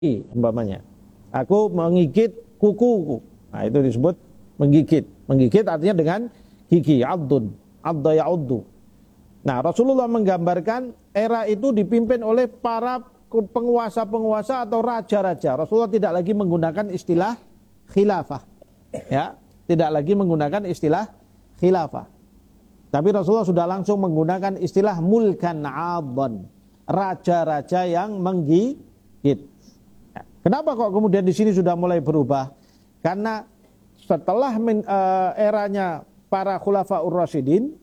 umpamanya. Aku menggigit kukuku. Nah, itu disebut menggigit. Menggigit artinya dengan gigi, addun, adda ya'uddu. Nah, Rasulullah menggambarkan era itu dipimpin oleh para penguasa-penguasa atau raja-raja. Rasulullah tidak lagi menggunakan istilah khilafah. Ya, tidak lagi menggunakan istilah khilafah. Tapi Rasulullah sudah langsung menggunakan istilah mulkan 'adhan. Raja-raja yang menggigit. Kenapa kok kemudian di sini sudah mulai berubah? Karena setelah eranya para khulafaur rasyidin,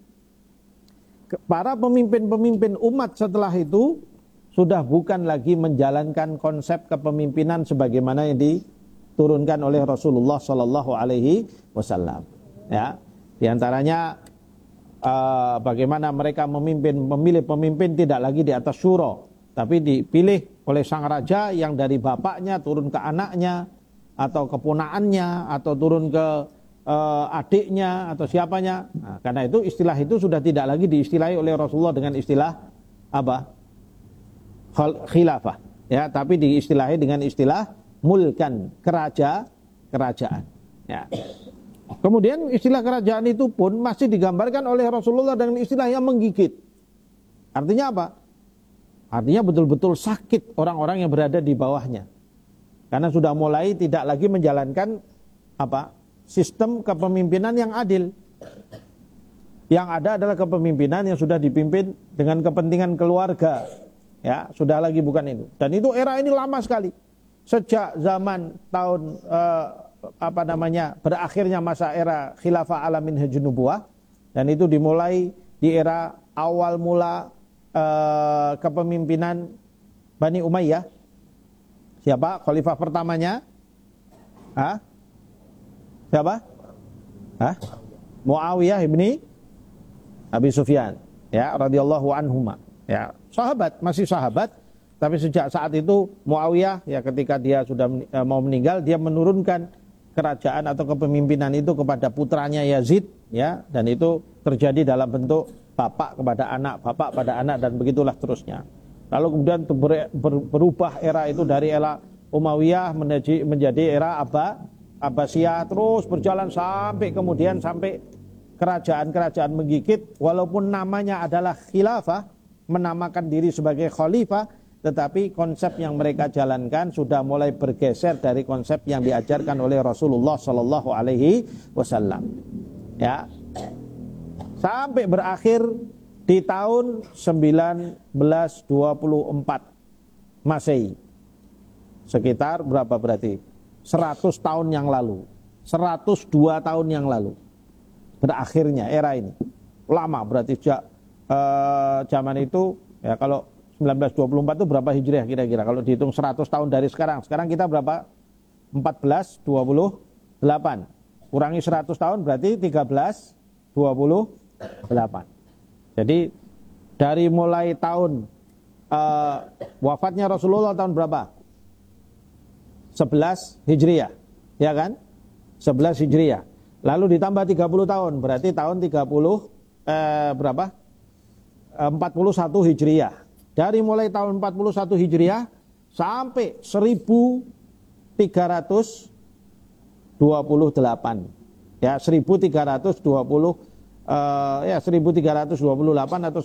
para pemimpin-pemimpin umat setelah itu sudah bukan lagi menjalankan konsep kepemimpinan sebagaimana yang diturunkan oleh Rasulullah Sallallahu Alaihi Wasallam. Ya, di antaranya bagaimana mereka memilih pemimpin tidak lagi di atas syuro, tapi dipilih oleh sang raja yang dari bapaknya turun ke anaknya atau keponakannya atau turun ke adiknya atau siapanya. Nah, karena itu istilah itu sudah tidak lagi diistilahi oleh Rasulullah dengan istilah apa? Khilafah, ya, tapi diistilahi dengan istilah mulkan, kerajaan. Ya. Kemudian istilah kerajaan itu pun masih digambarkan oleh Rasulullah dengan istilah yang menggigit. Artinya apa? Artinya betul-betul sakit orang-orang yang berada di bawahnya. Karena sudah mulai tidak lagi menjalankan apa? Sistem kepemimpinan yang adil. Yang ada adalah kepemimpinan yang sudah dipimpin dengan kepentingan keluarga. Ya, sudah lagi bukan itu. Dan itu era ini lama sekali. Sejak zaman tahun berakhirnya masa era khilafah ala minhajun nubuwah, dan itu dimulai di era awal mula kepemimpinan Bani Umayyah. Siapa khalifah pertamanya? Siapa? Muawiyah ibni Abi Sufyan, ya, radhiyallahu anhuma. Ya, sahabat, masih sahabat, tapi sejak saat itu Muawiyah, ya, ketika dia sudah mau meninggal, dia menurunkan kerajaan atau kepemimpinan itu kepada putranya Yazid, ya, dan itu terjadi dalam bentuk bapak kepada anak, bapak pada anak, dan begitulah terusnya. Lalu kemudian berubah era itu dari era Umayyah menjadi era Abbasiyah, terus berjalan sampai kemudian sampai kerajaan-kerajaan menggigit, walaupun namanya adalah khilafah, menamakan diri sebagai khalifah, tetapi konsep yang mereka jalankan sudah mulai bergeser dari konsep yang diajarkan oleh Rasulullah Sallallahu Alaihi Wasallam. Ya, sampai berakhir di tahun 1924 Masehi. Sekitar berapa berarti? 100 tahun yang lalu. 102 tahun yang lalu. Berakhirnya era ini. Lama berarti sejak zaman itu, ya, kalau 1924 itu berapa hijriah kira-kira? Kalau dihitung 100 tahun dari sekarang. Sekarang kita berapa? 1428. Kurangi 100 tahun berarti 1328. Jadi dari mulai tahun wafatnya Rasulullah tahun berapa? 11 hijriah. Ya kan? 11 hijriah. Lalu ditambah 30 tahun berarti tahun 41 hijriah. Dari mulai tahun 41 hijriah sampai 1328. Ya, 1328 atau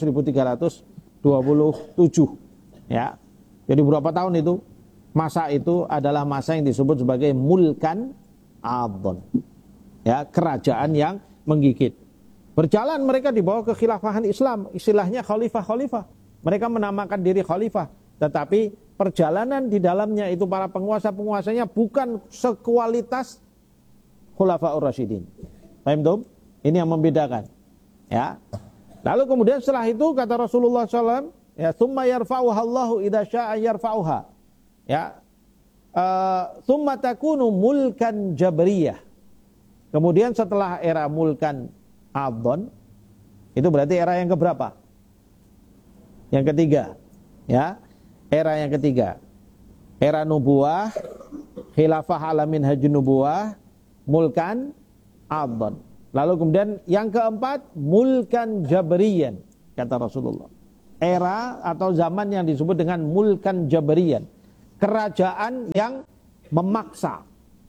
1327. Ya. Jadi berapa tahun itu? Masa itu adalah masa yang disebut sebagai mulkan 'adhan. Ya, kerajaan yang menggigit. Berjalan mereka di bawah kekhilafahan Islam, istilahnya khalifah-khalifah. Mereka menamakan diri khalifah, tetapi perjalanan di dalamnya itu para penguasa-penguasanya bukan sekualitas khulafaur rasyidin. Paham tuh? Ini yang membedakan. Ya. Lalu kemudian setelah itu kata Rasulullah SAW, ya, tsumma yarfa'uha Allahu idza syaa'a yarfa'uha. Ya. Tsumma takunu mulkan jabriyah. Kemudian setelah era mulkan 'adhan, itu berarti era yang keberapa? Yang ketiga. Ya. Era yang ketiga. Era nubuwah, khilafah ala minhajun nubuwah, mulkan 'adhan. Lalu kemudian yang keempat, mulkan jabriyan, kata Rasulullah. Era atau zaman yang disebut dengan mulkan jabriyan, kerajaan yang memaksa.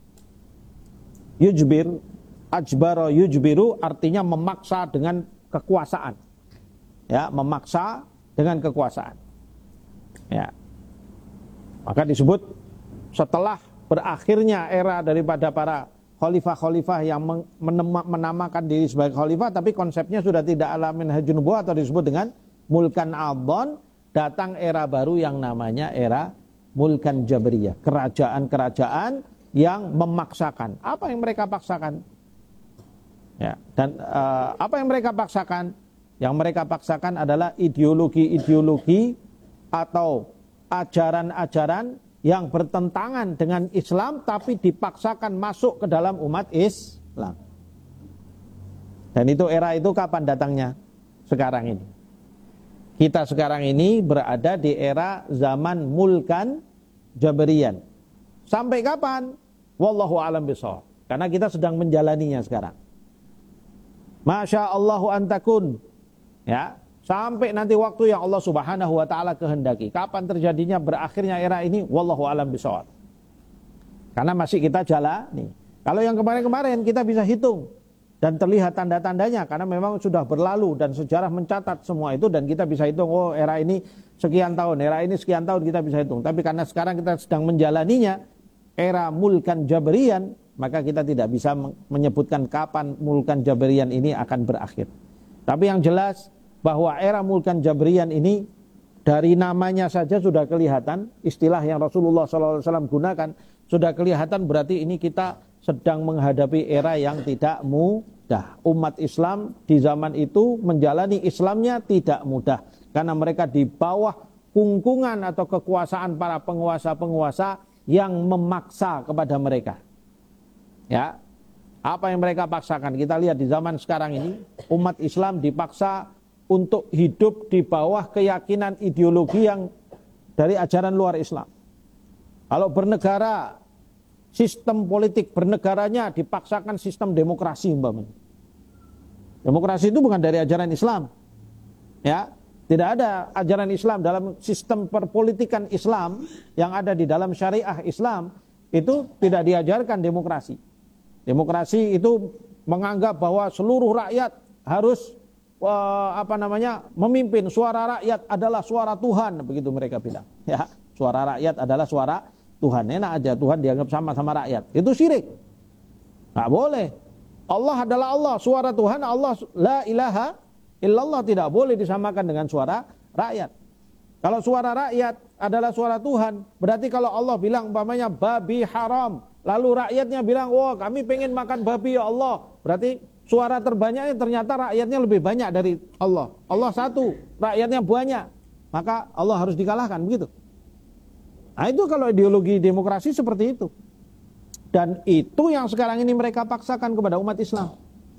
Yujbir, ajbaro yujbiru artinya memaksa dengan kekuasaan. Ya, memaksa dengan kekuasaan. Ya. Maka disebut setelah berakhirnya era daripada para khalifah-khalifah yang menamakan diri sebagai khalifah, tapi konsepnya sudah tidak ala minhajun nubuwah atau disebut dengan mulkan adhan, datang era baru yang namanya era mulkan jabriyah, kerajaan-kerajaan yang memaksakan. Apa yang mereka paksakan? Ya, dan apa yang mereka paksakan? Yang mereka paksakan adalah ideologi-ideologi atau ajaran-ajaran yang bertentangan dengan Islam tapi dipaksakan masuk ke dalam umat Islam. Dan itu era itu kapan datangnya? Sekarang ini. Kita sekarang ini berada di era zaman mulkan jabriyan. Sampai kapan? Wallahu a'lam bishawab. Karena kita sedang menjalaninya sekarang. Masya Allahu antakun. Ya, sampai nanti waktu yang Allah Subhanahu wa taala kehendaki. Kapan terjadinya berakhirnya era ini? Wallahu a'lam bishawab. Karena masih kita jalani. Kalau yang kemarin-kemarin kita bisa hitung dan terlihat tanda-tandanya karena memang sudah berlalu dan sejarah mencatat semua itu dan kita bisa hitung, oh era ini sekian tahun, era ini sekian tahun kita bisa hitung. Tapi karena sekarang kita sedang menjalaninya era mulkan jabriyan, maka kita tidak bisa menyebutkan kapan mulkan jabriyan ini akan berakhir. Tapi yang jelas bahwa era mulkan jabriyan ini dari namanya saja sudah kelihatan, istilah yang Rasulullah SAW gunakan sudah kelihatan, berarti ini kita sedang menghadapi era yang tidak mudah. Umat Islam di zaman itu menjalani Islamnya tidak mudah karena mereka di bawah kungkungan atau kekuasaan para penguasa-penguasa yang memaksa kepada mereka. Ya, apa yang mereka paksakan? Kita lihat di zaman sekarang ini, umat Islam dipaksa untuk hidup di bawah keyakinan ideologi yang dari ajaran luar Islam. Kalau bernegara, sistem politik bernegaranya dipaksakan sistem demokrasi umpamanya. Demokrasi itu bukan dari ajaran Islam. Ya, tidak ada ajaran Islam dalam sistem perpolitikan Islam yang ada di dalam syariah Islam itu tidak diajarkan demokrasi. Demokrasi itu menganggap bahwa seluruh rakyat harus memimpin, suara rakyat adalah suara Tuhan, begitu mereka bilang. Ya, suara rakyat adalah suara Tuhan. Enak aja Tuhan dianggap sama rakyat. Itu syirik. Nggak boleh. Allah adalah Allah, suara Tuhan Allah la ilaha illallah tidak boleh disamakan dengan suara rakyat. Kalau suara rakyat adalah suara Tuhan, berarti kalau Allah bilang umpamanya babi haram, lalu rakyatnya bilang, wah kami pengen makan babi ya Allah, berarti suara terbanyaknya ternyata rakyatnya lebih banyak dari Allah. Allah satu, rakyatnya banyak, maka Allah harus dikalahkan, begitu. Nah itu kalau ideologi demokrasi seperti itu. Dan itu yang sekarang ini mereka paksakan kepada umat Islam.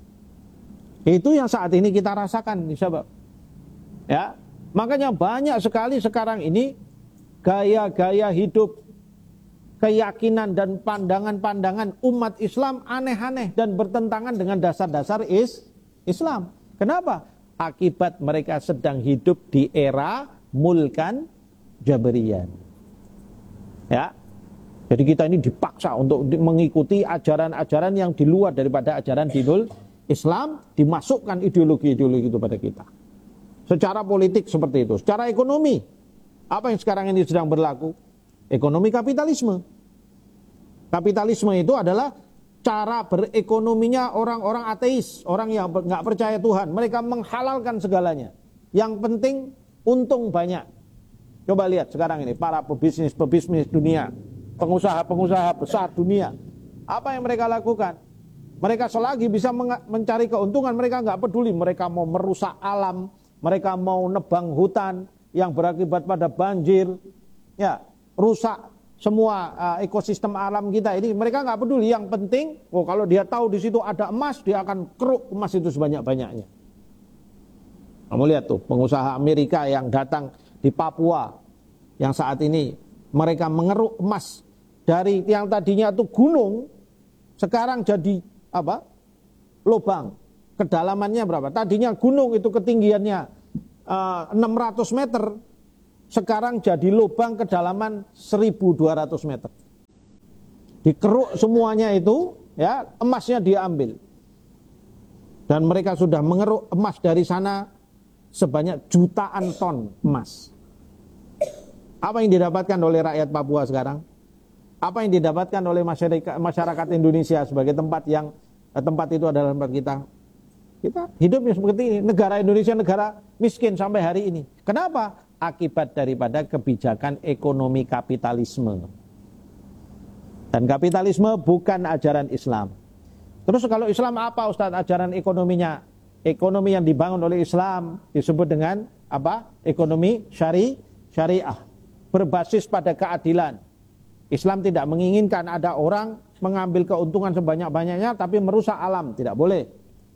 Itu yang saat ini kita rasakan, sahabat. Ya, makanya banyak sekali sekarang ini gaya-gaya hidup, keyakinan dan pandangan-pandangan umat Islam aneh-aneh dan bertentangan dengan dasar-dasar Islam. Kenapa? Akibat mereka sedang hidup di era mulkan jabriyan. Ya. Jadi kita ini dipaksa untuk mengikuti ajaran-ajaran yang di luar daripada ajaran dinul Islam, dimasukkan ideologi-ideologi itu pada kita. Secara politik seperti itu. Secara ekonomi, apa yang sekarang ini sedang berlaku? Ekonomi kapitalisme. Kapitalisme itu adalah cara berekonominya orang-orang ateis, orang yang nggak percaya Tuhan. Mereka menghalalkan segalanya. Yang penting untung banyak. Coba lihat sekarang ini para pebisnis dunia, pengusaha-pengusaha besar dunia. Apa yang mereka lakukan? Mereka selagi bisa mencari keuntungan, mereka nggak peduli. Mereka mau merusak alam, mereka mau nebang hutan yang berakibat pada banjir, ya, rusak semua ekosistem alam kita ini. Mereka nggak peduli. Yang penting, kalau dia tahu di situ ada emas, dia akan keruk emas itu sebanyak-banyaknya. Kamu lihat tuh pengusaha Amerika yang datang di Papua, yang saat ini mereka mengeruk emas dari yang tadinya itu gunung, sekarang jadi apa? Lubang. Kedalamannya berapa? Tadinya gunung itu ketinggiannya 600 meter, sekarang jadi lubang kedalaman 1.200 meter. Dikeruk semuanya itu, ya, emasnya diambil. Dan mereka sudah mengeruk emas dari sana sebanyak jutaan ton emas. Apa yang didapatkan oleh rakyat Papua sekarang? Apa yang didapatkan oleh masyarakat Indonesia sebagai tempat itu adalah tempat kita? Kita hidupnya seperti ini. Negara Indonesia negara miskin sampai hari ini. Kenapa? Akibat daripada kebijakan ekonomi kapitalisme. Dan kapitalisme bukan ajaran Islam. Terus kalau Islam apa, Ustaz, ajaran ekonominya? Ekonomi yang dibangun oleh Islam disebut dengan apa? Ekonomi syariah. Berbasis pada keadilan. Islam tidak menginginkan ada orang mengambil keuntungan sebanyak-banyaknya tapi merusak alam, tidak boleh.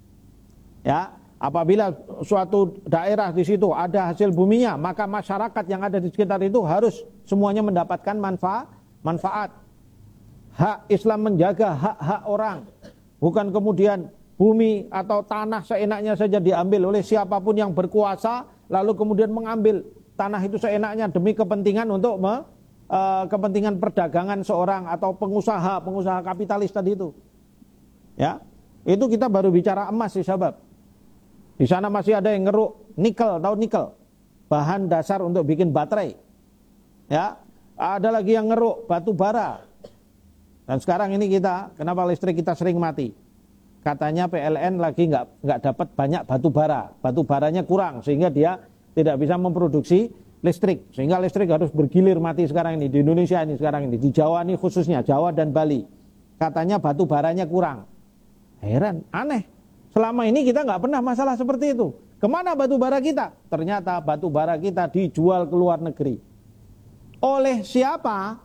Ya, apabila suatu daerah di situ ada hasil buminya, maka masyarakat yang ada di sekitar itu harus semuanya mendapatkan manfaat. Hak Islam menjaga hak-hak orang, bukan kemudian bumi atau tanah seenaknya saja diambil oleh siapapun yang berkuasa, lalu kemudian mengambil tanah itu seenaknya demi kepentingan untuk kepentingan perdagangan seorang atau pengusaha kapitalis tadi itu. Ya, itu kita baru bicara emas sih, sahabat. Di sana masih ada yang ngeruk nikel, tahu nikel, bahan dasar untuk bikin baterai. Ya, ada lagi yang ngeruk batu bara. Dan sekarang ini kenapa listrik kita sering mati? Katanya PLN lagi nggak dapat banyak batu bara, batu baranya kurang sehingga dia tidak bisa memproduksi listrik, sehingga listrik harus bergilir mati sekarang ini di Indonesia ini sekarang ini, di Jawa ini khususnya Jawa dan Bali. Katanya batu baranya kurang. Heran, aneh. Selama ini kita nggak pernah masalah seperti itu. Kemana batu bara kita? Ternyata batu bara kita dijual ke luar negeri. Oleh siapa?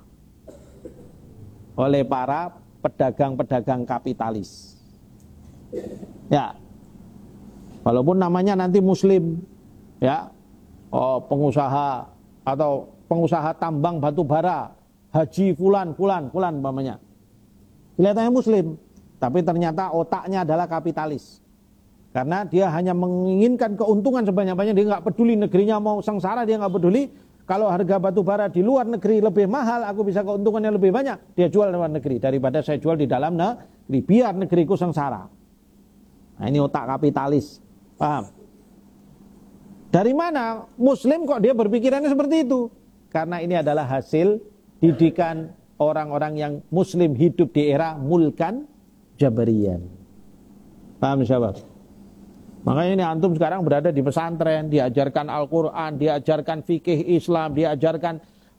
Oleh para pedagang-pedagang kapitalis. Ya, walaupun namanya nanti Muslim, ya, pengusaha atau pengusaha tambang batu bara, Haji fulan umpamanya. Kelihatannya Muslim, tapi ternyata otaknya adalah kapitalis. Karena dia hanya menginginkan keuntungan sebanyak-banyaknya, dia nggak peduli negerinya mau sengsara, dia nggak peduli. Kalau harga batu bara di luar negeri lebih mahal, aku bisa keuntungannya lebih banyak, dia jual di luar negeri daripada saya jual di dalam negeri, biar negeriku sengsara. Nah, ini otak kapitalis. Paham? Dari mana Muslim kok dia berpikirannya seperti itu? Karena ini adalah hasil didikan orang-orang yang Muslim hidup di era mulkan Jabarian. Paham, sahabat? Makanya ini antum sekarang berada di pesantren, diajarkan Al-Quran, diajarkan fikih Islam, diajarkan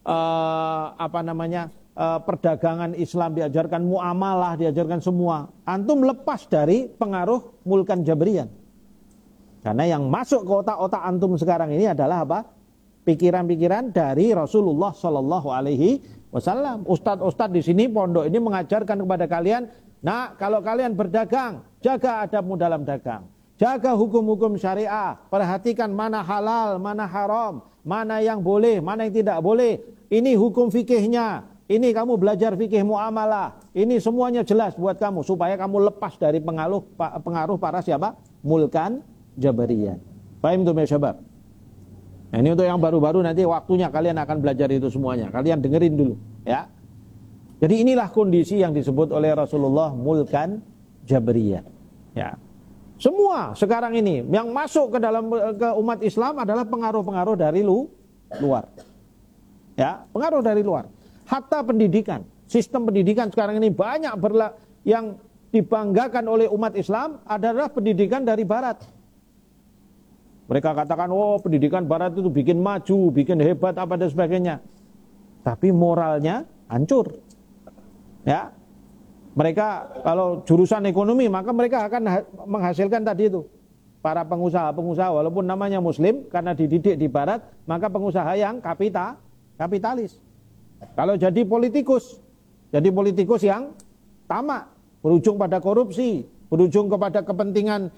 perdagangan Islam, diajarkan muamalah, diajarkan semua. Antum lepas dari pengaruh mulkan Jabarian. Karena yang masuk ke otak-otak antum sekarang ini adalah apa? Pikiran-pikiran dari Rasulullah Shallallahu Alaihi Wasallam. Ustadz-ustadz di sini pondok ini mengajarkan kepada kalian, nah kalau kalian berdagang, jaga adabmu dalam dagang. Jaga hukum-hukum syariah, perhatikan mana halal, mana haram, mana yang boleh, mana yang tidak boleh. Ini hukum fikihnya, ini kamu belajar fikih muamalah, ini semuanya jelas buat kamu supaya kamu lepas dari pengaruh para siapa? Mulkan Jabarian. Paham tuh ya, syabab? Nah, ini untuk yang baru-baru nanti waktunya kalian akan belajar itu semuanya. Kalian dengerin dulu, ya. Jadi inilah kondisi yang disebut oleh Rasulullah mulkan Jabarian. Ya. Semua sekarang ini yang masuk ke dalam ke umat Islam adalah pengaruh-pengaruh dari luar. Ya, pengaruh dari luar. Hatta pendidikan, sistem pendidikan sekarang ini banyak yang dibanggakan oleh umat Islam adalah pendidikan dari barat. Mereka katakan, oh pendidikan barat itu bikin maju, bikin hebat apa dan sebagainya. Tapi moralnya hancur. Ya. Mereka kalau jurusan ekonomi maka mereka akan menghasilkan tadi itu para pengusaha walaupun namanya Muslim karena dididik di barat maka pengusaha yang kapitalis. Kalau jadi politikus yang tamak, berujung pada korupsi, berujung kepada kepentingan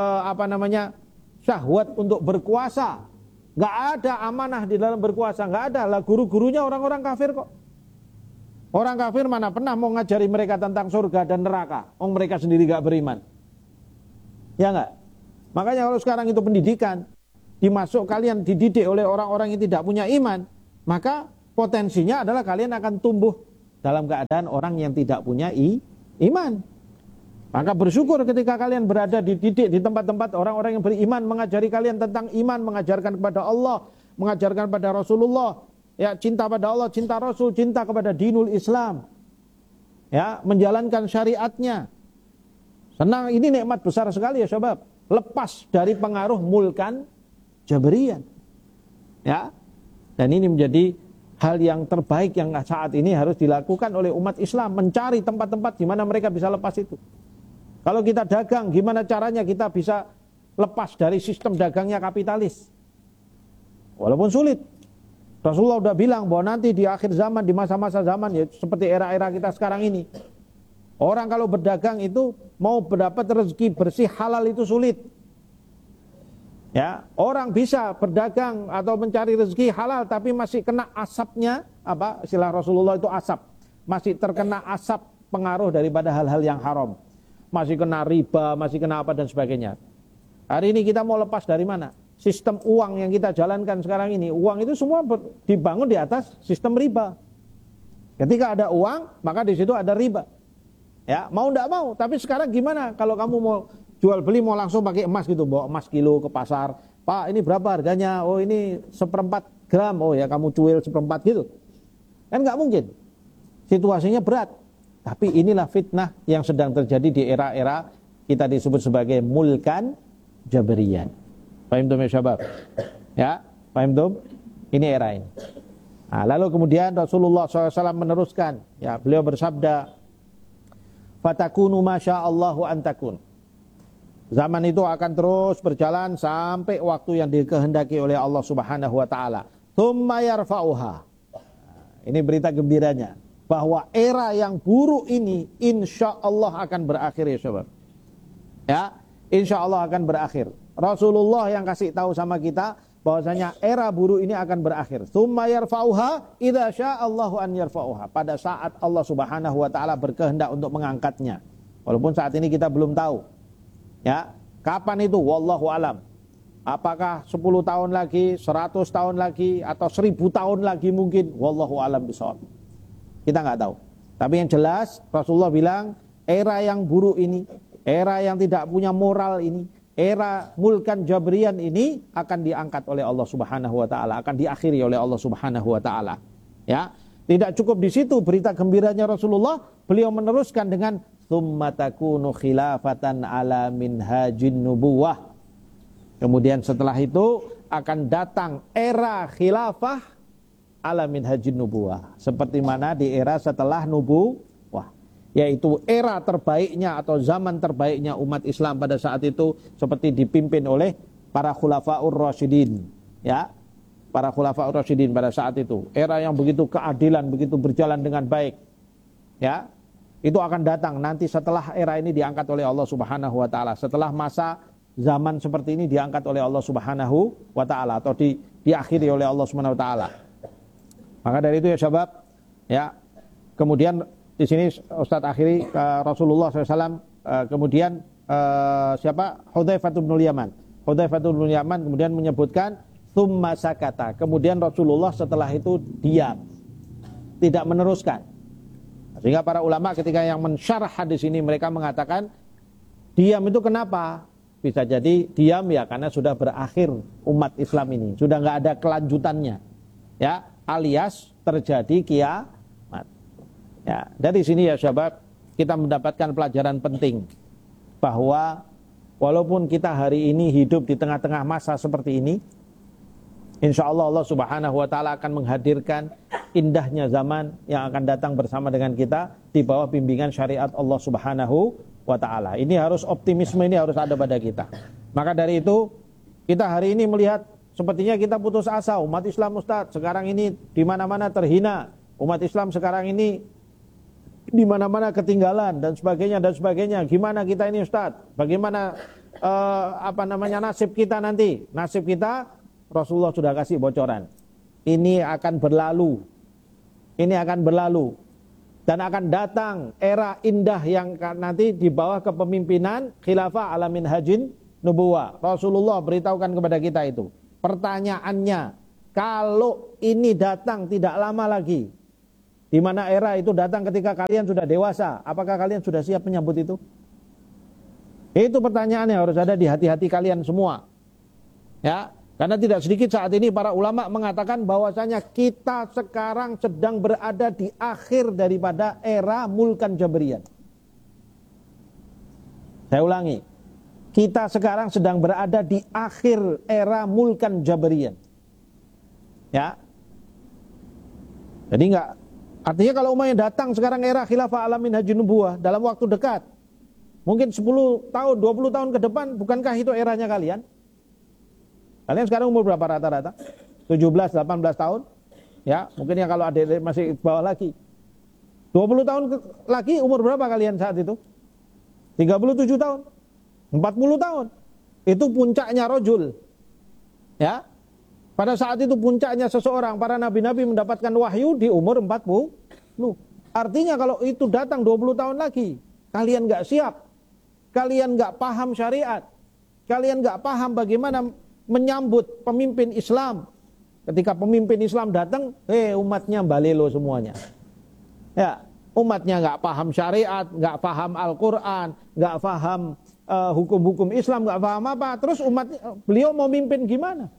syahwat untuk berkuasa. Nggak ada amanah di dalam berkuasa, nggak ada lah, guru-gurunya orang-orang kafir kok. Orang kafir mana pernah mau ngajari mereka tentang surga dan neraka? Mereka sendiri gak beriman. Ya enggak? Makanya kalau sekarang itu pendidikan, kalian dididik oleh orang-orang yang tidak punya iman, maka potensinya adalah kalian akan tumbuh dalam keadaan orang yang tidak punya iman. Maka bersyukur ketika kalian berada dididik di tempat-tempat orang-orang yang beriman, mengajari kalian tentang iman, mengajarkan kepada Allah, mengajarkan kepada Rasulullah, ya, cinta pada Allah, cinta Rasul, cinta kepada dinul Islam, ya, menjalankan syariatnya. Senang, ini nikmat besar sekali ya syabab. Lepas dari pengaruh mulkan Jabriyah, ya. Dan ini menjadi hal yang terbaik yang saat ini harus dilakukan oleh umat Islam, mencari tempat-tempat di mana mereka bisa lepas itu. Kalau kita dagang, gimana caranya kita bisa lepas dari sistem dagangnya kapitalis? Walaupun sulit. Rasulullah sudah bilang bahwa nanti di akhir zaman, di masa-masa zaman, ya seperti era-era kita sekarang ini, orang kalau berdagang itu mau mendapat rezeki bersih halal itu sulit. Ya, orang bisa berdagang atau mencari rezeki halal tapi masih kena asapnya, apa istilah Rasulullah itu asap, masih terkena asap pengaruh daripada hal-hal yang haram, masih kena riba, masih kena apa dan sebagainya. Hari ini kita mau lepas dari mana? Sistem uang yang kita jalankan sekarang ini, uang itu semua dibangun di atas sistem riba. Ketika ada uang, maka di situ ada riba. Ya, mau enggak mau, tapi sekarang gimana kalau kamu mau jual beli, mau langsung pakai emas gitu, bawa emas kilo ke pasar, Pak ini berapa harganya, oh ini 1/4 gram, oh ya kamu cuil 1/4 gitu, kan nggak mungkin, situasinya berat. Tapi inilah fitnah yang sedang terjadi di era-era kita disebut sebagai mulkan Jabriyah. Paham tuh ya syabab? Ya, paham tuh? Ini era ini. Nah, lalu kemudian Rasulullah SAW meneruskan, ya beliau bersabda, fatakunu masya'allahu antakun. Zaman itu akan terus berjalan sampai waktu yang dikehendaki oleh Allah Subhanahu wa taala. Tsumma yarfa'uha. Ini berita gembiranya bahwa era yang buruk ini insyaallah akan berakhir ya sahabat. Ya, insyaallah akan berakhir. Rasulullah yang kasih tahu sama kita bahwasanya era buruk ini akan berakhir. Tsumma yarfa'uha idza sya'allahu an yarfa'uha. Pada saat Allah Subhanahu wa taala berkehendak untuk mengangkatnya. Walaupun saat ini kita belum tahu. Ya, kapan itu? Wallahu alam. Apakah 10 tahun lagi, 100 tahun lagi, atau 1000 tahun lagi mungkin? Wallahu alam bishawab. Kita nggak tahu. Tapi yang jelas Rasulullah bilang era yang buruk ini, era yang tidak punya moral ini, era mulkan Jabriyah ini akan diangkat oleh Allah Subhanahu wa taala, akan diakhiri oleh Allah Subhanahu wa taala. Ya, tidak cukup di situ berita gembiranya Rasulullah, beliau meneruskan dengan tsumma takunu khilafatan ala minhajin nubuwah. Kemudian setelah itu akan datang era khilafah ala minhajin nubuwah, seperti mana di era setelah nubuwah, yaitu era terbaiknya atau zaman terbaiknya umat Islam pada saat itu seperti dipimpin oleh para khulafaur rasyidin, ya. Para khulafaur rasyidin pada saat itu, era yang begitu keadilan, begitu berjalan dengan baik. Ya. Itu akan datang nanti setelah era ini diangkat oleh Allah Subhanahu wa taala. Setelah masa zaman seperti ini diangkat oleh Allah Subhanahu wa taala atau diakhiri oleh Allah Subhanahu wa taala. Maka dari itu ya syabab, ya. Kemudian di sini Ustaz akhiri Rasulullah SAW kemudian siapa? Hudzaifah bin Yaman. Hudzaifah bin Yaman kemudian menyebutkan tsumma sakata. Kemudian Rasulullah setelah itu diam. Tidak meneruskan. Sehingga para ulama ketika yang mensyarah hadis ini mereka mengatakan diam itu kenapa? Bisa jadi diam ya karena sudah berakhir umat Islam ini, sudah nggak ada kelanjutannya, ya, alias terjadi kiamat. Ya, dari sini ya sahabat kita mendapatkan pelajaran penting bahwa walaupun kita hari ini hidup di tengah-tengah masa seperti ini, insya Allah Allah Subhanahu wa taala akan menghadirkan indahnya zaman yang akan datang bersama dengan kita di bawah bimbingan syariat Allah Subhanahu wa taala. Ini harus optimisme, ini harus ada pada kita. Maka dari itu kita hari ini melihat sepertinya kita putus asa. Umat Islam Ustaz sekarang ini di mana-mana terhina. Umat Islam sekarang ini di mana-mana ketinggalan dan sebagainya dan sebagainya. Gimana kita ini Ustaz? Bagaimana nasib kita nanti? Nasib kita Rasulullah sudah kasih bocoran. Ini akan berlalu. Ini akan berlalu. Dan akan datang era indah yang nanti di bawah kepemimpinan khilafah ala minhajin nubuwah. Rasulullah beritahukan kepada kita itu. pertanyaannya, kalau ini datang tidak lama lagi, di mana era itu datang ketika kalian sudah dewasa, apakah kalian sudah siap menyambut itu? Itu pertanyaannya harus ada di hati-hati kalian semua. Ya, karena tidak sedikit saat ini para ulama mengatakan bahwasanya kita sekarang sedang berada di akhir daripada era mulkan Jabriyah. Saya ulangi, kita sekarang sedang berada di akhir era mulkan Jabriyah. Ya. Jadi artinya kalau umpamanya datang sekarang era khilafah ala minhajun nubuwah dalam waktu dekat, mungkin 10 tahun, 20 tahun ke depan, bukankah itu eranya kalian? Kalian sekarang umur berapa rata-rata? 17, 18 tahun? Ya, mungkin ya kalau adik masih bawah lagi. 20 tahun lagi umur berapa kalian saat itu? 37 tahun, 40 tahun. Itu puncaknya rojul. Ya. Pada saat itu puncaknya seseorang, para nabi-nabi mendapatkan wahyu di umur 40. Artinya kalau itu datang 20 tahun lagi, kalian gak siap, kalian gak paham syariat, kalian gak paham bagaimana menyambut pemimpin Islam. Ketika pemimpin Islam datang, umatnya balelo semuanya. Ya. Umatnya nggak paham syariat, nggak paham Al-Quran, nggak paham hukum-hukum Islam, nggak paham apa. Terus beliau mau mimpin gimana?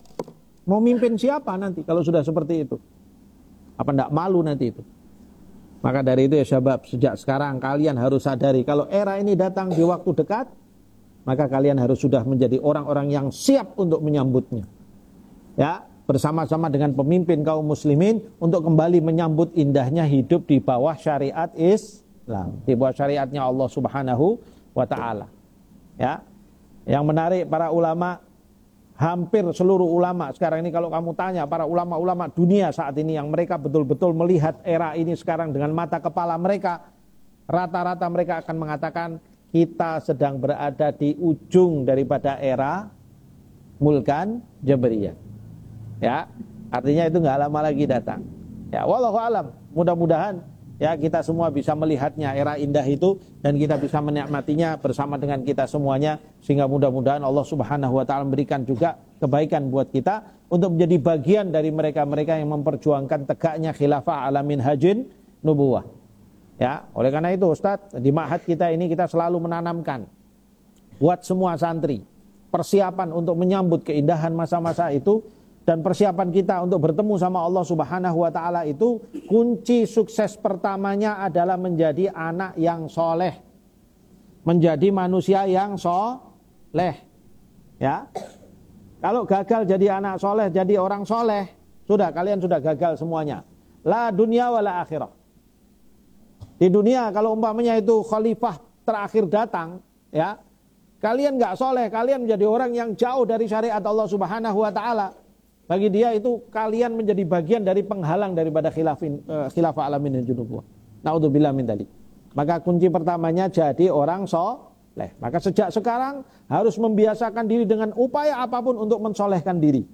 Mau mimpin siapa nanti kalau sudah seperti itu? Apa nggak malu nanti itu? Maka dari itu ya syabab, sejak sekarang kalian harus sadari kalau era ini datang di waktu dekat, maka kalian harus sudah menjadi orang-orang yang siap untuk menyambutnya. Ya. Bersama-sama dengan pemimpin kaum muslimin untuk kembali menyambut indahnya hidup di bawah syariat Islam, di bawah syariatnya Allah Subhanahu wa taala. Ya. Yang menarik para ulama, hampir seluruh ulama sekarang ini kalau kamu tanya para ulama-ulama dunia saat ini yang mereka betul-betul melihat era ini sekarang dengan mata kepala mereka, rata-rata mereka akan mengatakan kita sedang berada di ujung daripada era mulkan Jabriyah. Ya, artinya itu nggak lama lagi datang. Ya, wallahu alam. Mudah-mudahan ya kita semua bisa melihatnya era indah itu dan kita bisa menikmatinya bersama dengan kita semuanya sehingga mudah-mudahan Allah Subhanahu wa taala memberikan juga kebaikan buat kita untuk menjadi bagian dari mereka-mereka yang memperjuangkan tegaknya khilafah ala minhajin nubuwah. Ya, oleh karena itu Ustadz, di ma'had kita ini kita selalu menanamkan buat semua santri persiapan untuk menyambut keindahan masa-masa itu. Dan persiapan kita untuk bertemu sama Allah Subhanahu wa taala itu kunci sukses pertamanya adalah menjadi anak yang soleh. Menjadi manusia yang soleh. Ya. Kalau gagal jadi anak soleh, jadi orang soleh, kalian sudah gagal semuanya. La dunia wala akhirah. Di dunia kalau umpamanya itu khalifah terakhir datang, ya, kalian gak soleh, kalian menjadi orang yang jauh dari syariat Allah Subhanahu wa taala. Bagi dia itu kalian menjadi bagian dari penghalang daripada khilafah ala minhajun nubuwah. Naudzubillah min dzalik. Maka kunci pertamanya jadi orang soleh. Maka sejak sekarang harus membiasakan diri dengan upaya apapun untuk mensolehkan diri.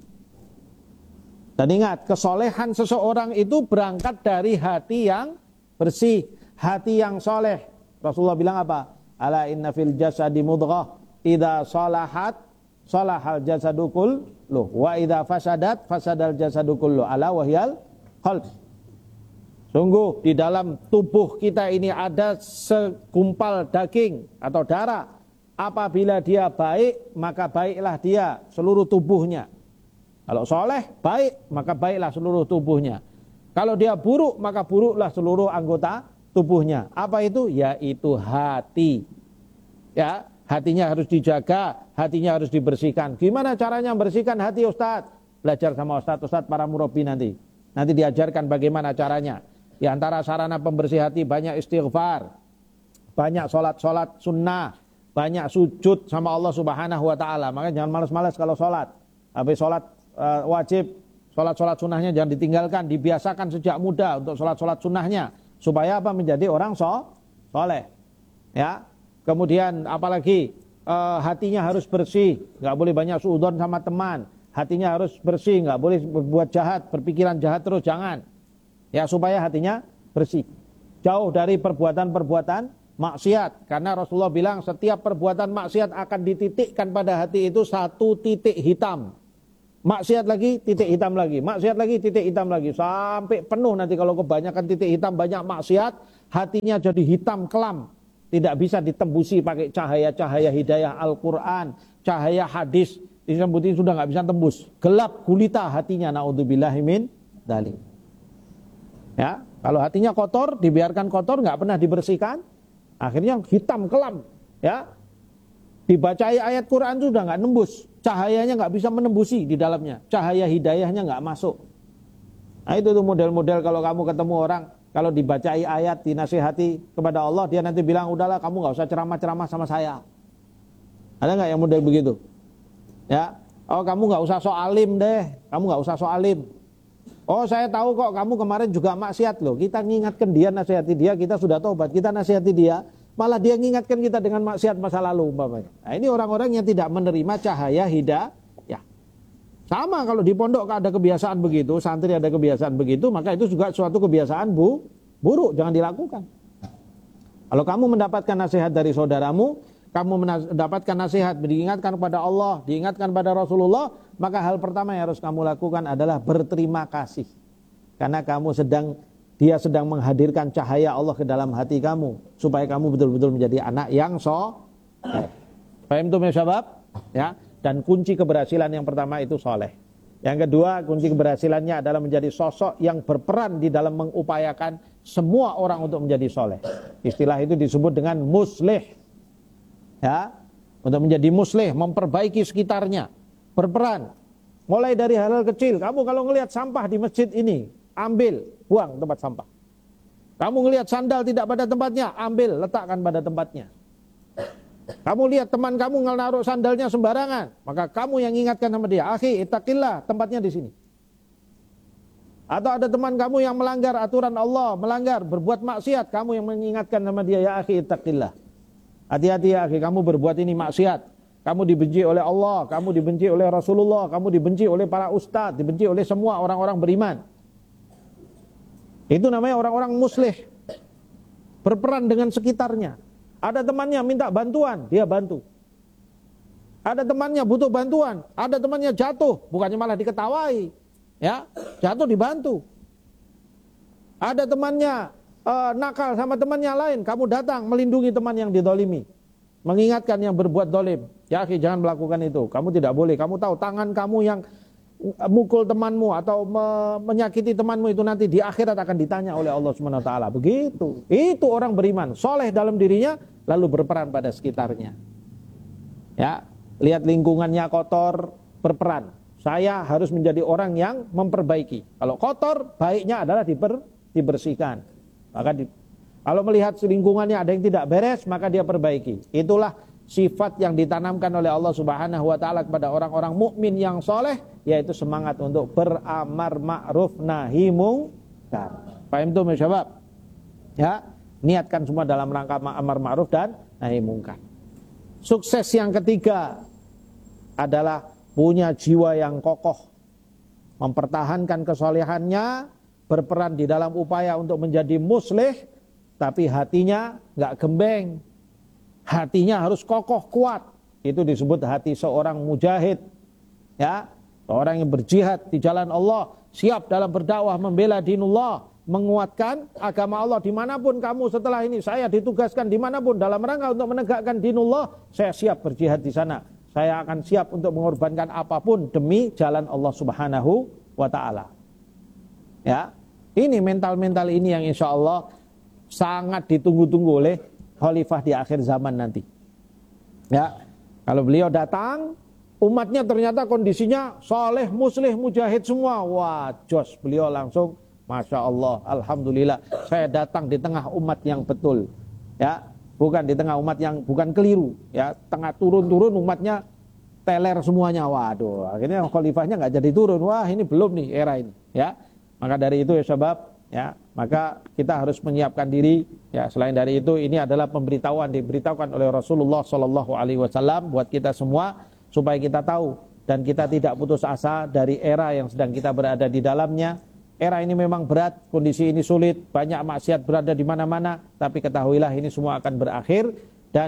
Dan ingat, kesolehan seseorang itu berangkat dari hati yang bersih, hati yang soleh. Rasulullah bilang apa? Ala inna fil jasadi mudghah idza salahat salahal jasadu kulluh wa idza fasadat fasadal jasadu kulluh ala wahyal qalb. Sungguh di dalam tubuh kita ini ada segumpal daging atau darah. Apabila dia baik, maka baiklah dia seluruh tubuhnya. Kalau soleh, baik, maka baiklah seluruh tubuhnya. Kalau dia buruk, maka buruklah seluruh anggota tubuhnya. Apa itu? Yaitu hati. Ya, hatinya harus dijaga, hatinya harus dibersihkan. Gimana caranya membersihkan hati Ustaz? Belajar sama Ustaz para murabi nanti. Nanti diajarkan bagaimana caranya. Di antara sarana pembersih hati banyak istighfar, banyak sholat sunnah, banyak sujud sama Allah Subhanahu wa taala. Makanya jangan malas-malas kalau sholat. Habis sholat wajib, sholat sunnahnya jangan ditinggalkan, dibiasakan sejak muda untuk sholat sunnahnya supaya apa? Menjadi orang soleh. Ya. Kemudian apalagi hatinya harus bersih, nggak boleh banyak suudzon sama teman. Hatinya harus bersih, nggak boleh berbuat jahat, berpikiran jahat terus, jangan. Ya, supaya hatinya bersih, jauh dari perbuatan-perbuatan maksiat. Karena Rasulullah bilang setiap perbuatan maksiat akan dititikkan pada hati itu satu titik hitam. maksiat lagi, titik hitam lagi, maksiat lagi, titik hitam lagi, sampai penuh. Nanti kalau kebanyakan titik hitam, banyak maksiat, hatinya jadi hitam kelam, tidak bisa ditembusi pakai cahaya-cahaya hidayah Al-Quran, cahaya hadis, disebutin sudah nggak bisa tembus, gelap gulita hatinya, naudzubillahi min dzalik. Ya, kalau hatinya kotor, dibiarkan kotor, nggak pernah dibersihkan, akhirnya hitam kelam. Ya, dibacai ayat Quran sudah nggak nembus, cahayanya nggak bisa menembusi di dalamnya, cahaya hidayahnya nggak masuk. Nah itu tuh model-model kalau kamu ketemu orang, kalau dibacai ayat, dinasihati kepada Allah, dia nanti bilang, udahlah kamu nggak usah ceramah-ceramah sama saya. Ada nggak yang model begitu? Ya, oh kamu nggak usah so alim deh, kamu nggak usah so alim. Oh saya tahu kok kamu kemarin juga maksiat loh. Kita ngingatkan dia, nasihati dia, kita sudah tobat, kita nasihati dia, malah dia ngingatkan kita dengan maksiat masa lalu umpamanya. Nah ini orang-orang yang tidak menerima cahaya hidayah. Ya. Sama kalau di pondok ada kebiasaan begitu, santri ada kebiasaan begitu, maka itu juga suatu kebiasaan buruk, jangan dilakukan. Kalau kamu mendapatkan nasihat dari saudaramu, kamu mendapatkan nasihat, diingatkan kepada Allah, diingatkan pada Rasulullah, maka hal pertama yang harus kamu lakukan adalah berterima kasih. Karena dia sedang menghadirkan cahaya Allah ke dalam hati kamu, supaya kamu betul-betul menjadi anak yang soleh. Paham tuh ya syabab? Ya. Dan kunci keberhasilan yang pertama itu soleh. Yang kedua, kunci keberhasilannya adalah menjadi sosok yang berperan di dalam mengupayakan semua orang untuk menjadi soleh. Istilah itu disebut dengan muslih. Ya, untuk menjadi muslih, memperbaiki sekitarnya, berperan. Mulai dari hal-hal kecil. Kamu kalau ngelihat sampah di masjid ini, ambil, buang tempat sampah. Kamu ngelihat sandal tidak pada tempatnya, ambil, letakkan pada tempatnya. Kamu lihat teman kamu naruh sandalnya sembarangan, maka kamu yang ingatkan sama dia, akhi, ittaqillah, tempatnya di sini. Atau ada teman kamu yang melanggar aturan Allah, berbuat maksiat, kamu yang mengingatkan sama dia, ya akhi, ittaqillah. Hati-hati ya akhi, kamu berbuat ini maksiat. Kamu dibenci oleh Allah, kamu dibenci oleh Rasulullah, kamu dibenci oleh para ustadz, dibenci oleh semua orang-orang beriman. Itu namanya orang-orang muslih. Berperan dengan sekitarnya. Ada temannya minta bantuan, dia bantu. Ada temannya butuh bantuan, ada temannya jatuh, bukannya malah diketawai. Ya, jatuh dibantu. Ada temannya nakal sama temannya lain, kamu datang melindungi teman yang didolimi, mengingatkan yang berbuat dolim. Ya akhi, jangan melakukan itu, kamu tidak boleh. Kamu tahu tangan kamu yang mukul temanmu atau menyakiti temanmu itu nanti di akhirat akan ditanya oleh Allah Subhanahu wa taala. Begitu. Itu orang beriman, soleh dalam dirinya, lalu berperan pada sekitarnya. Ya, lihat lingkungannya kotor, berperan. Saya harus menjadi orang yang memperbaiki. Kalau kotor, baiknya adalah dibersihkan. Maka kalau melihat lingkungannya ada yang tidak beres, maka dia perbaiki. Itulah sifat yang ditanamkan oleh Allah Subhanahu wa taala kepada orang-orang mukmin yang soleh, yaitu semangat untuk beramar ma'ruf nahi mungkar. Paham tuh syabab? Ya, niatkan semua dalam rangka amar ma'ruf dan nahi mungkar. Sukses yang ketiga adalah punya jiwa yang kokoh, mempertahankan kesolehannya, berperan di dalam upaya untuk menjadi muslih, tapi hatinya nggak gembeng. Hatinya harus kokoh, kuat. Itu disebut hati seorang mujahid. Ya, seorang yang berjihad di jalan Allah, siap dalam berdakwah membela dinullah, menguatkan agama Allah dimanapun kamu setelah ini. Saya ditugaskan dimanapun dalam rangka untuk menegakkan dinullah, saya siap berjihad di sana. Saya akan siap untuk mengorbankan apapun demi jalan Allah Subhanahu wa ta'ala. Ya, ini mental-mental ini yang insya Allah sangat ditunggu-tunggu oleh khalifah di akhir zaman nanti. Ya, kalau beliau datang, umatnya ternyata kondisinya soleh, muslih, mujahid semua. Wah, jos, beliau langsung, masya Allah, alhamdulillah, saya datang di tengah umat yang betul. Ya, bukan di tengah umat yang bukan keliru. Ya, tengah turun-turun umatnya teler semuanya. Waduh, akhirnya khalifahnya nggak jadi turun. Wah, ini belum nih era ini. Ya, maka dari itu ya sebab, ya, maka kita harus menyiapkan diri. Ya, selain dari itu, ini adalah diberitahukan oleh Rasulullah Shallallahu Alaihi Wasallam buat kita semua supaya kita tahu dan kita tidak putus asa dari era yang sedang kita berada di dalamnya. Era ini memang berat, kondisi ini sulit, banyak maksiat berada di mana-mana, tapi ketahuilah ini semua akan berakhir dan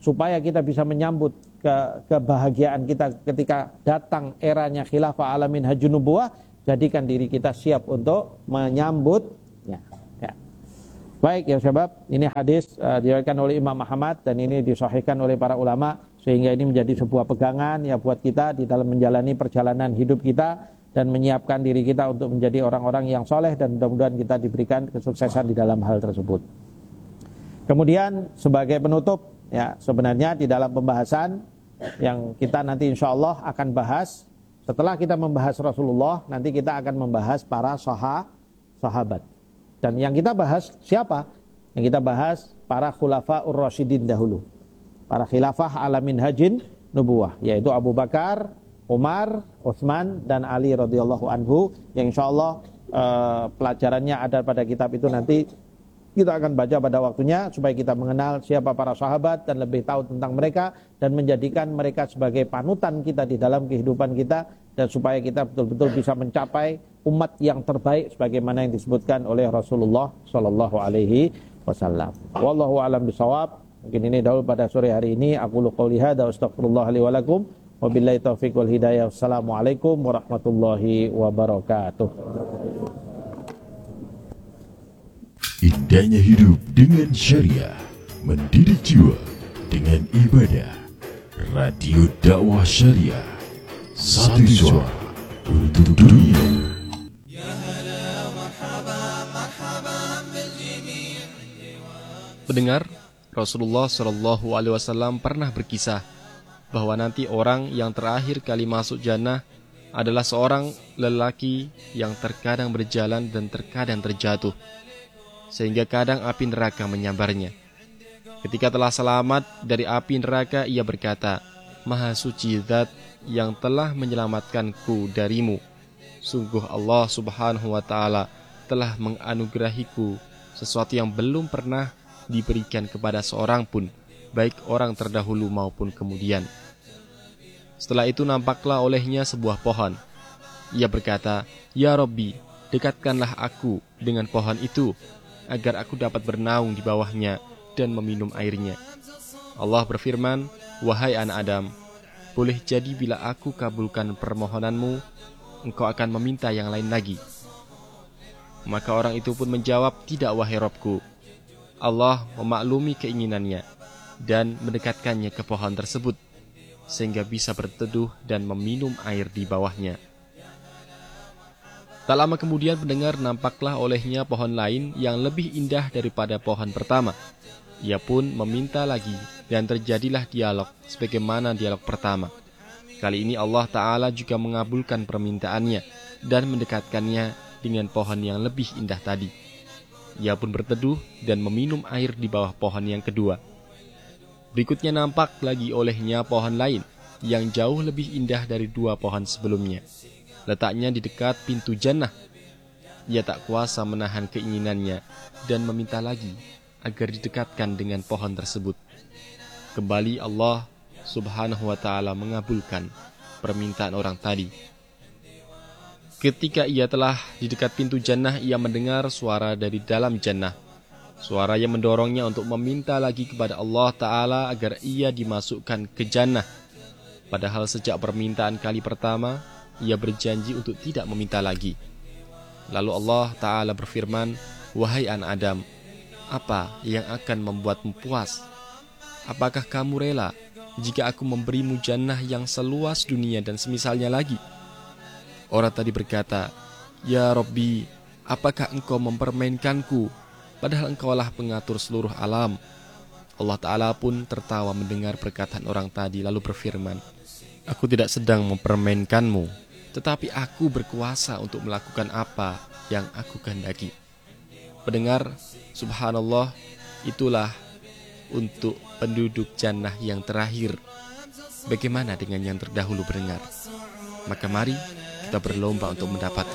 supaya kita bisa menyambut kebahagiaan kita ketika datang eranya khilafah alamin hajun nubuwah, jadikan diri kita siap untuk menyambutnya. Ya. Baik ya sahabat, ini hadis diriwayatkan oleh Imam Ahmad dan ini disahihkan oleh para ulama, sehingga ini menjadi sebuah pegangan ya buat kita di dalam menjalani perjalanan hidup kita dan menyiapkan diri kita untuk menjadi orang-orang yang soleh, dan mudah-mudahan kita diberikan kesuksesan di dalam hal tersebut. Kemudian sebagai penutup, ya sebenarnya di dalam pembahasan yang kita nanti insya Allah akan bahas, setelah kita membahas Rasulullah, nanti kita akan membahas para sahabat. Dan yang kita bahas siapa? Yang kita bahas para khulafa'ur rasyidin dahulu, para khilafah alamin hajin nubuwah, yaitu Abu Bakar, Umar, Utsman, dan Ali radhiyallahu anhu, yang insyaallah pelajarannya ada pada kitab itu, nanti kita akan baca pada waktunya supaya kita mengenal siapa para sahabat dan lebih tahu tentang mereka dan menjadikan mereka sebagai panutan kita di dalam kehidupan kita, dan supaya kita betul-betul bisa mencapai umat yang terbaik sebagaimana yang disebutkan oleh Rasulullah sallallahu alaihi wasallam. Wallahu a'lam bishawab. Mungkin ini dahulu pada sore hari ini. Aku qouli hadza wa astaghfirullah li wa lakum. Wabillahi taufiq wal hidayah. Wassalamualaikum warahmatullahi wabarakatuh. Indahnya hidup dengan syariah, mendidik jiwa dengan ibadah. Radio dakwah syariah, satu suara untuk dunia. Pendengar, Rasulullah Shallallahu Alaihi Wasallam pernah berkisah bahwa nanti orang yang terakhir kali masuk jannah adalah seorang lelaki yang terkadang berjalan dan terkadang terjatuh, sehingga kadang api neraka menyambarnya. Ketika telah selamat dari api neraka, ia berkata, Maha suci Zat yang telah menyelamatkanku darimu. Sungguh Allah Subhanahu wa Ta'ala telah menganugerahiku sesuatu yang belum pernah diberikan kepada seorang pun, baik orang terdahulu maupun kemudian. Setelah itu nampaklah olehnya sebuah pohon. Ia berkata, Ya Rabbi, dekatkanlah aku dengan pohon itu, agar aku dapat bernaung di bawahnya dan meminum airnya. Allah berfirman, Wahai anak Adam, boleh jadi bila aku kabulkan permohonanmu, engkau akan meminta yang lain lagi. Maka orang itu pun menjawab, Tidak wahai Rabbku. Allah memaklumi keinginannya dan mendekatkannya ke pohon tersebut, sehingga bisa berteduh dan meminum air di bawahnya. Tak lama kemudian pendengar, nampaklah olehnya pohon lain yang lebih indah daripada pohon pertama. Ia pun meminta lagi dan terjadilah dialog sebagaimana dialog pertama. Kali ini Allah Ta'ala juga mengabulkan permintaannya dan mendekatkannya dengan pohon yang lebih indah tadi. Ia pun berteduh dan meminum air di bawah pohon yang kedua. Berikutnya nampak lagi olehnya pohon lain yang jauh lebih indah dari dua pohon sebelumnya. Letaknya di dekat pintu jannah. Ia tak kuasa menahan keinginannya dan meminta lagi agar didekatkan dengan pohon tersebut. Kembali Allah Subhanahu wa Ta'ala mengabulkan permintaan orang tadi. Ketika ia telah di dekat pintu jannah, ia mendengar suara dari dalam jannah. Suara yang mendorongnya untuk meminta lagi kepada Allah Ta'ala agar ia dimasukkan ke jannah. Padahal sejak permintaan kali pertama, ia berjanji untuk tidak meminta lagi. Lalu Allah Ta'ala berfirman, Wahai anak Adam, apa yang akan membuatmu puas? Apakah kamu rela jika aku memberimu jannah yang seluas dunia dan semisalnya lagi? Orang tadi berkata, Ya Rabbi, apakah engkau mempermainkanku? Padahal engkaulah pengatur seluruh alam. Allah Ta'ala pun tertawa mendengar perkataan orang tadi, lalu berfirman, Aku tidak sedang mempermainkanmu, tetapi aku berkuasa untuk melakukan apa yang aku kehendaki. Pendengar, subhanallah, itulah untuk penduduk jannah yang terakhir. Bagaimana dengan yang terdahulu pendengar? Maka mari kita berlomba untuk mendapatkan